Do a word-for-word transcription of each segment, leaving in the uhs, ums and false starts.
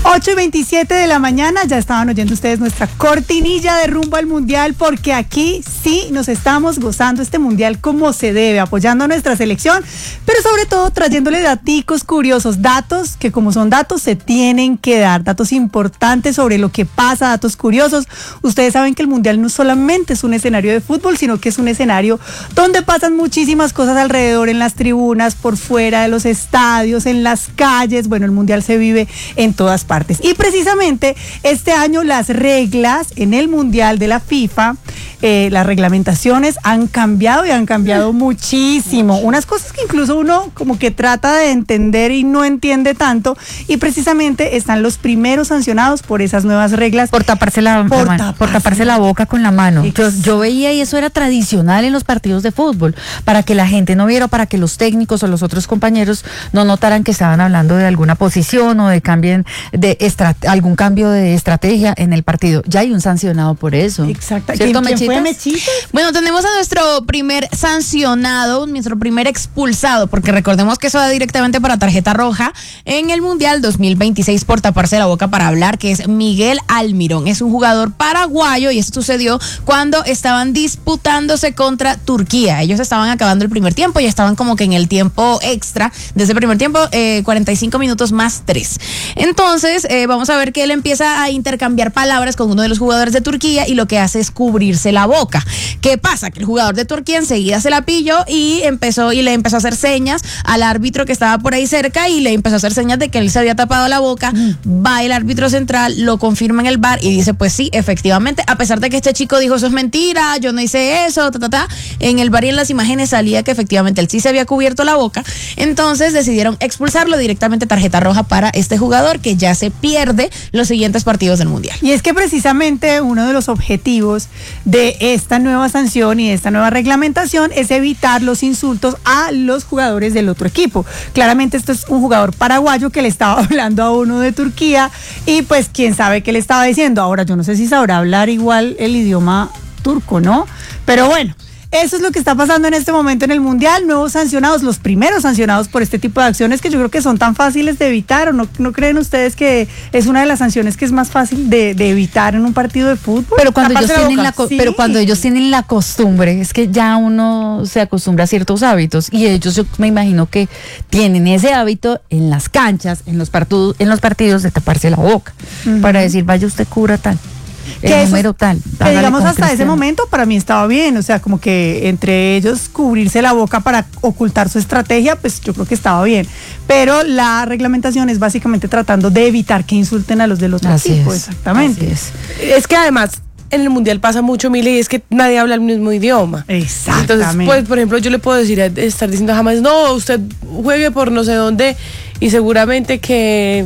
ocho y veintisiete de la mañana, ya estaban oyendo ustedes nuestra cortinilla de rumbo al mundial, porque aquí sí nos estamos gozando este mundial como se debe, apoyando a nuestra selección, pero sobre todo trayéndole daticos curiosos, datos que como son datos se tienen que dar, datos importantes sobre lo que pasa, datos curiosos. Ustedes saben que el mundial no solamente es un escenario de fútbol, sino que es un escenario donde pasan muchísimas cosas alrededor, en las tribunas, por fuera de los estadios, en las calles. Bueno, el mundial se vive en todas partes. Y precisamente este año las reglas en el mundial de la FIFA, eh, las reglamentaciones han cambiado y han cambiado muchísimo. Unas cosas que incluso uno como que trata de entender y no entiende tanto, y precisamente están los primeros sancionados por esas nuevas reglas. Por taparse la, por, la mano, taparse. por taparse la boca con la mano. Yo, yo veía, y eso era tradicional en los partidos de fútbol, para que la gente no viera, para que los técnicos o los otros compañeros no notaran que estaban hablando de alguna posición o de cambien de estrat- algún cambio de estrategia en el partido. Ya hay un sancionado por eso. Exacto. ¿Cierto, ¿Quién, ¿quién fue, Mechitas? Mechitas? Bueno, tenemos a nuestro primer sancionado, nuestro primer expulsado, porque recordemos que eso va directamente para tarjeta roja en el Mundial dos mil veintiséis por taparse la boca para hablar, que es Miguel Almirón. Es un jugador paraguayo y esto sucedió cuando estaban disputándose contra Turquía. Ellos estaban acabando el primer tiempo y estaban como que en el tiempo extra de ese primer tiempo, eh, cuarenta y cinco minutos más tres. Entonces, eh, vamos a ver que él empieza a intercambiar palabras con uno de los jugadores de Turquía y lo que hace es cubrirse la boca. ¿Qué pasa? Que el jugador de Turquía enseguida se la pilló y empezó y le empezó a hacer señas al árbitro que estaba por ahí cerca y le empezó a hacer señas de que él se había tapado la boca. Mm. Va el árbitro central, lo confirma en el V A R y dice, pues sí, efectivamente, a pesar de que este chico dijo, eso es mentira, yo no hice eso, ta, ta, ta, en el V A R y en las imágenes salía que efectivamente él sí se había cubierto la boca. Entonces decidieron expulsarlo, directamente tarjeta roja para este jugador, que ya se pierde los siguientes partidos del Mundial. Y es que precisamente uno de los objetivos de esta nueva sanción y de esta nueva reglamentación es evitar los insultos a los jugadores del otro equipo. Claramente esto es un jugador paraguayo que le estaba hablando a uno de Turquía y pues quién sabe qué le estaba diciendo. Ahora yo no sé si sabrá hablar igual el idioma turco, ¿no? Pero bueno, eso es lo que está pasando en este momento en el Mundial. Nuevos sancionados, los primeros sancionados por este tipo de acciones que yo creo que son tan fáciles de evitar. ¿O no, no creen ustedes que es una de las sanciones que es más fácil de, de evitar en un partido de fútbol? Pero cuando, ellos la tienen boca. la co- Sí. pero cuando ellos tienen la costumbre, es que ya uno se acostumbra a ciertos hábitos, y ellos, yo me imagino que tienen ese hábito en las canchas, en los partidos, en los partidos de taparse la boca, uh-huh, para decir, vaya usted cura tal. El que número eso, tal. Que digamos hasta Cristiano. Ese momento para mí estaba bien, o sea, como que entre ellos cubrirse la boca para ocultar su estrategia, pues yo creo que estaba bien. Pero la reglamentación es básicamente tratando de evitar que insulten a los del otro así equipo, es, exactamente. Es. es que además en el mundial pasa mucho, Mile, y es que nadie habla el mismo idioma. Exactamente. Entonces, pues, por ejemplo, yo le puedo decir, estar diciendo jamás, no, usted juegue por no sé dónde, y seguramente que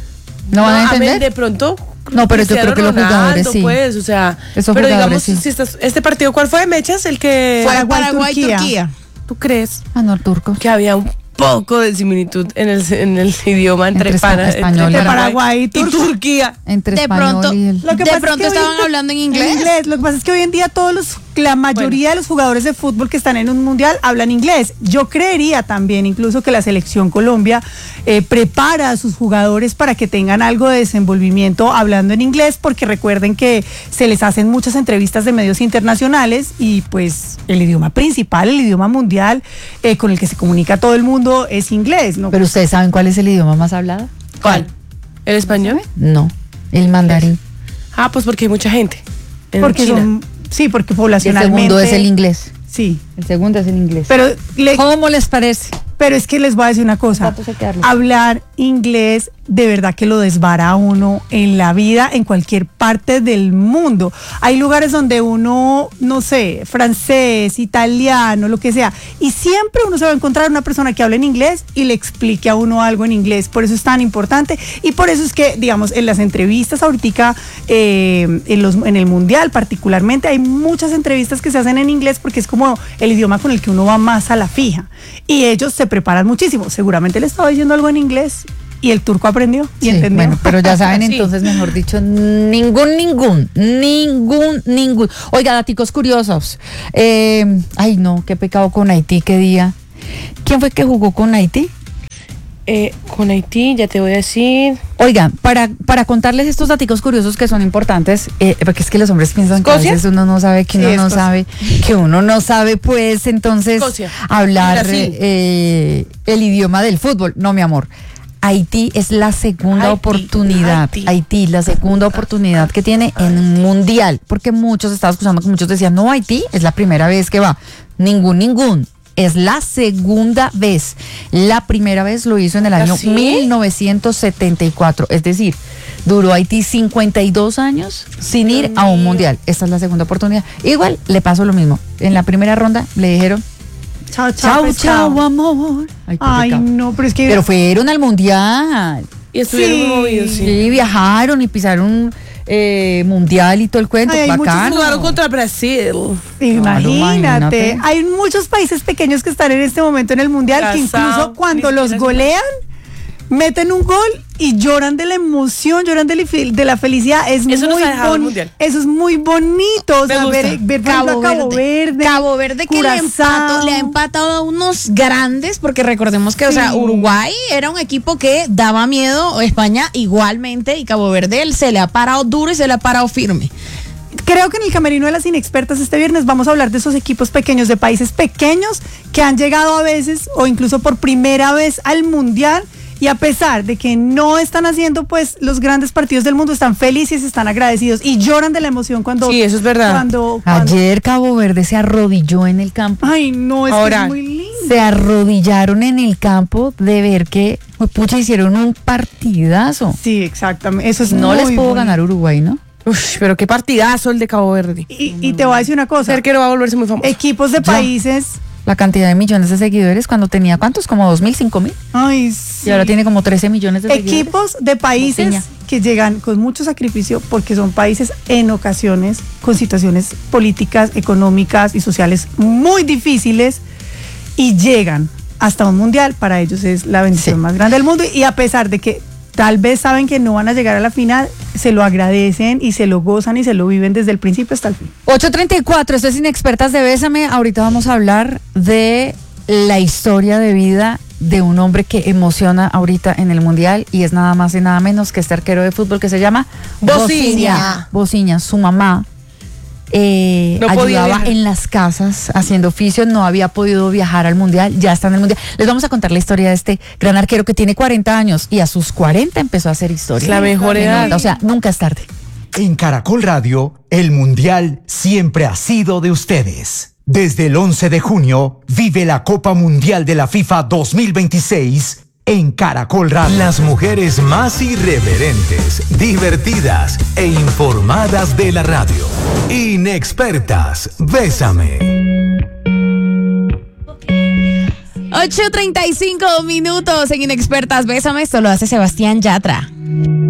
no van a entender. De pronto. No, pero yo creo que los jugadores sí. Pues, o sea, Esos pero jugadores, digamos, sí. si estás, este partido, ¿cuál fue, Mechas? El que fue Paraguay, Turquía. Turquía. ¿Tú crees? Ah, no, turco. Que había un poco de similitud en el, en el idioma entre, entre, para, español, entre Paraguay y, y Turquía. Entre de pronto, y el... lo que de pronto estaban hoy, hablando en inglés. en inglés. Lo que pasa es que hoy en día todos los, la mayoría bueno. de los jugadores de fútbol que están en un mundial hablan inglés. Yo creería también incluso que la selección Colombia eh, prepara a sus jugadores para que tengan algo de desenvolvimiento hablando en inglés, porque recuerden que se les hacen muchas entrevistas de medios internacionales y pues el idioma principal, el idioma mundial eh, con el que se comunica todo el mundo es inglés, ¿no? Pero ustedes saben cuál es el idioma más hablado. ¿Cuál? ¿El español? No, el mandarín. Ah, pues porque hay mucha gente. En porque China. Son, sí, porque poblacionalmente. El segundo es el inglés. Sí. El segundo es el inglés. Pero le, ¿cómo les parece? Pero es que les voy a decir una cosa. Hablar inglés de verdad que lo desvara a uno en la vida, en cualquier parte del mundo. Hay lugares donde uno, no sé, francés, italiano, lo que sea, y siempre uno se va a encontrar una persona que hable en inglés y le explique a uno algo en inglés. Por eso es tan importante y por eso es que, digamos, en las entrevistas ahorita, eh, en, los, en el mundial particularmente, hay muchas entrevistas que se hacen en inglés porque es como el idioma con el que uno va más a la fija. Y ellos se preparan muchísimo. Seguramente le estaba diciendo algo en inglés y el turco aprendió y sí, entendió. Bueno, pero ya saben, sí. Entonces, mejor dicho, ningún, ningún, ningún, ningún. Oiga, daticos curiosos. Eh, ay, no, qué pecado con Haití, qué día. ¿Quién fue que jugó con Haití? Eh, con Haití, ya te voy a decir. Oigan, para, para contarles estos datos curiosos que son importantes, eh, porque es que los hombres piensan que a veces uno no sabe, que uno sí, no Escocia. sabe, que uno no sabe, pues entonces Escocia. hablar eh, el idioma del fútbol. No, mi amor. Haití es la segunda Haití, oportunidad, Haití. Haití, la segunda oportunidad que tiene en un mundial, porque muchos, estaba escuchando que muchos decían, no, Haití es la primera vez que va. Ningún, ningún. Es la segunda vez. La primera vez lo hizo en el año ¿Sí? mil novecientos setenta y cuatro, es decir, duró Haití cincuenta y dos años sin ir Dios a un mundial. Esta es la segunda oportunidad. Igual le pasó lo mismo. En la primera ronda le dijeron, Chao, chao, chao, chao, amor. Ay, Ay no, pero es que... Pero fueron al mundial. Y estuvieron sí. muy movidos, sí. Sí, viajaron y pisaron eh, mundial y todo el cuento. Ay, bacano. Jugaron contra Brasil. Imagínate. imagínate. Hay muchos países pequeños que están en este momento en el mundial, Casao, que incluso cuando los golean, meten un gol y lloran de la emoción, lloran de la, de la felicidad. Es eso muy bonito. Eso es muy bonito. O sea, ver, ver Cabo, Cabo Verde. Verde. Cabo Verde que le, empató, le ha empatado a unos grandes, porque recordemos que, sí. o sea, Uruguay era un equipo que daba miedo, España igualmente, y Cabo Verde él se le ha parado duro y se le ha parado firme. Creo que en el Camerino de las Inexpertas este viernes vamos a hablar de esos equipos pequeños, de países pequeños que han llegado a veces o incluso por primera vez al Mundial. Y a pesar de que no están haciendo pues los grandes partidos del mundo, están felices, están agradecidos y lloran de la emoción cuando... Sí, eso es verdad. Cuando, cuando... Ayer Cabo Verde se arrodilló en el campo. Ay, no, es, Ahora, que es muy lindo. Se arrodillaron en el campo de ver que, pucha, hicieron un partidazo. Sí, exactamente. Eso es no muy les pudo bonito. ganar Uruguay, ¿no? Uf, pero qué partidazo el de Cabo Verde. Y, y te voy a decir una cosa. Ser que no va a volverse muy famoso. Equipos de Ya. países... La cantidad de millones de seguidores cuando tenía, ¿cuántos? Como dos mil, cinco mil. Ay, sí. Y ahora tiene como trece millones de seguidores. Equipos de países Bociña. que llegan con mucho sacrificio porque son países en ocasiones con situaciones políticas, económicas y sociales muy difíciles y llegan hasta un mundial. Para ellos es la bendición Sí. más grande del mundo y a pesar de que tal vez saben que no van a llegar a la final, se lo agradecen y se lo gozan y se lo viven desde el principio hasta el fin. ocho treinta y cuatro, esto es Inexpertas de Bésame. Ahorita vamos a hablar de la historia de vida de un hombre que emociona ahorita en el Mundial y es nada más y nada menos que este arquero de fútbol que se llama Bociña. Bociña, su mamá eh, No podía ayudaba viajar. en las casas haciendo oficio, no había podido viajar al Mundial, ya está en el Mundial. Les vamos a contar la historia de este gran arquero que tiene cuarenta años y a sus cuarenta empezó a hacer historia. Es la mejor edad. O sea, nunca es tarde. En Caracol Radio, el Mundial siempre ha sido de ustedes. Desde el once de junio, vive la Copa Mundial de la FIFA dos mil veintiséis en Caracol Radio. Las mujeres más irreverentes, divertidas e informadas de la radio. Inexpertas, Bésame. ocho treinta y cinco minutos en Inexpertas Bésame, esto lo hace Sebastián Yatra.